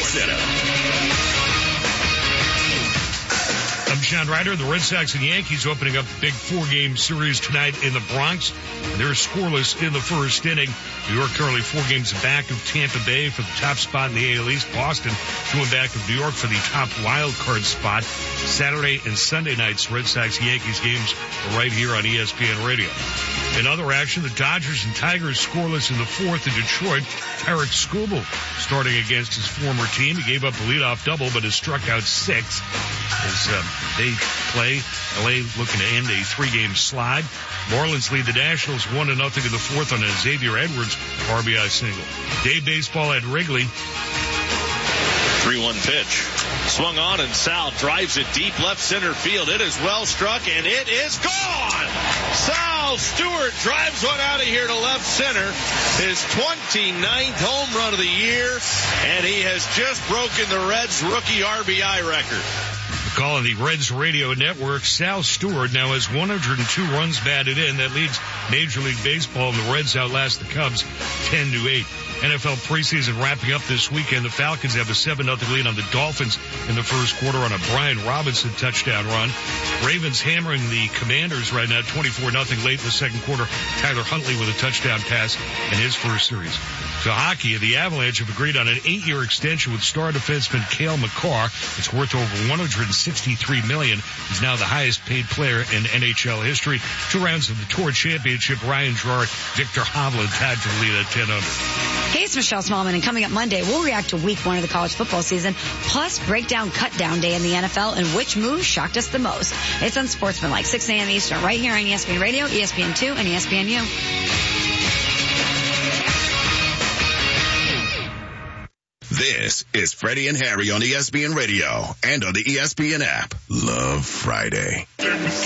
Center. I'm John Ryder. The Red Sox and Yankees opening up the big 4-game series tonight in the Bronx. They're scoreless in the first inning. New York currently 4 games back of Tampa Bay for the top spot in the AL East. Boston 2 back of New York for the top wild card spot. Saturday and Sunday nights, Red Sox-Yankees games are right here on ESPN Radio. In other action, the Dodgers and Tigers scoreless in the 4th in Detroit. Tarik Skubal starting against his former team. He gave up a leadoff double, but has struck out 6 as they play. LA looking to end a 3-game slide. Marlins lead the Nationals 1-0 in the 4th on a Xavier Edwards RBI single. Day baseball at Wrigley. 3-1 pitch. Swung on and Sal drives it deep left center field. It is well struck and it is gone. Sal Stewart drives one out of here to left center. His 29th home run of the year, and he has just broken the Reds' rookie RBI record. Calling the Reds radio network, Sal Stewart now has 102 runs batted in. That leads Major League Baseball, and the Reds outlast the Cubs 10-8. NFL preseason wrapping up this weekend. The Falcons have a 7-0 lead on the Dolphins in the first quarter on a Brian Robinson touchdown run. Ravens hammering the Commanders right now, 24-0 late in the second quarter. Tyler Huntley with a touchdown pass in his first series. To hockey, the Avalanche have agreed on an 8-year extension with star defenseman Cale Makar. It's worth over $163 million. He's now the highest paid player in NHL history. 2 rounds of the Tour Championship, Ryan Gerard, Victor Hovland tied for the lead at 10-0. Hey, it's Michelle Smallman, and coming up Monday, we'll react to week 1 of the college football season, plus break down cut-down day in the NFL and which move shocked us the most. It's Unsportsmanlike, 6 a.m. Eastern, right here on ESPN Radio, ESPN2, and ESPNU. This is Freddie and Harry on ESPN Radio and on the ESPN app. Love Friday.